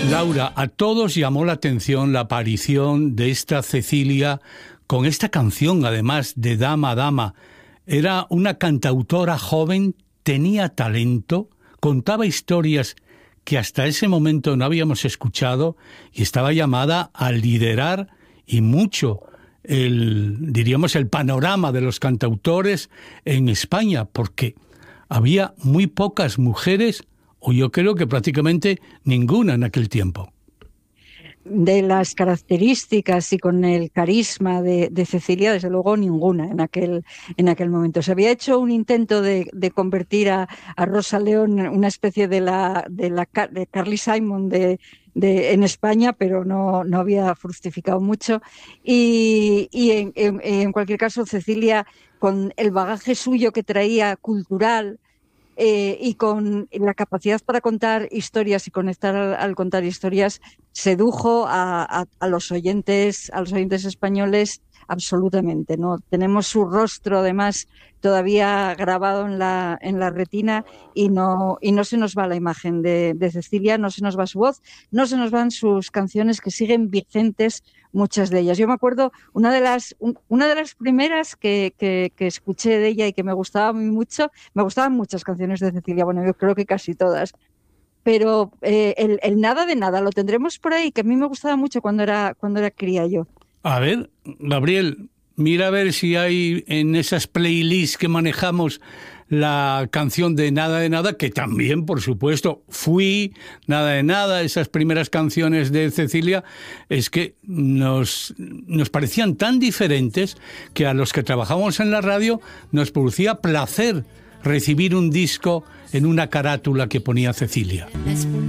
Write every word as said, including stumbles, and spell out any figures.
Laura, a todos llamó la atención la aparición de esta Cecilia con esta canción, además de Dama, Dama. Era una cantautora joven, tenía talento, contaba historias que hasta ese momento no habíamos escuchado y estaba llamada a liderar y mucho el, diríamos, el panorama de los cantautores en España, porque había muy pocas mujeres, o yo creo que prácticamente ninguna en aquel tiempo. De las características y con el carisma de, de Cecilia, desde luego ninguna en aquel, en aquel momento. Se había hecho un intento de, de convertir a, a Rosa León en una especie de la de, la, de Carly Simon de, de, en España, pero no, no había fructificado mucho. Y, y en, en, en cualquier caso, Cecilia, con el bagaje suyo que traía cultural, Eh, y con la capacidad para contar historias y conectar al, al contar historias, sedujo a, a, a los oyentes, a los oyentes españoles absolutamente, ¿no? Tenemos su rostro además todavía grabado en la en la retina y no y no se nos va la imagen de, de Cecilia, no se nos va su voz, no se nos van sus canciones que siguen vigentes, muchas de ellas. Yo me acuerdo una de las un, una de las primeras que, que, que escuché de ella y que me gustaba muy mucho, me gustaban muchas canciones de Cecilia, bueno, yo creo que casi todas. Pero eh, el, el Nada de Nada lo tendremos por ahí, que a mí me gustaba mucho cuando era cuando era cría yo. A ver, Gabriel, mira a ver si hay en esas playlists que manejamos la canción de Nada de Nada, que también, por supuesto, Fui, Nada de Nada, esas primeras canciones de Cecilia, es que nos, nos parecían tan diferentes que a los que trabajamos en la radio nos producía placer recibir un disco en una carátula que ponía Cecilia. La espuma